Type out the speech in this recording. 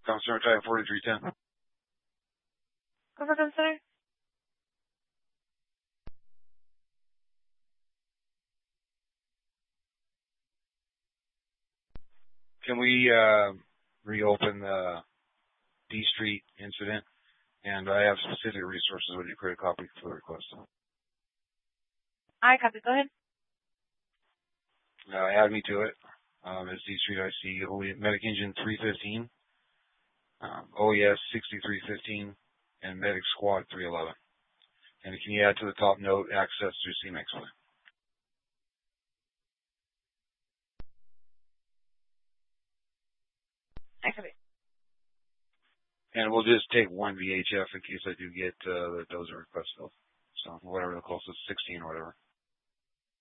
Concern type 4310. Over consider. Can we reopen the D Street incident? And I have specific resources. Would you create a copy for the request? I copy. Go ahead. Add me to it. It's D Street IC, Medic Engine 315, OES 6315, and Medic Squad 311. And can you add to the top note access through CMEX? I copy. And we'll just take one VHF in case I do get the dozer request. So whatever the closest, 16 or whatever.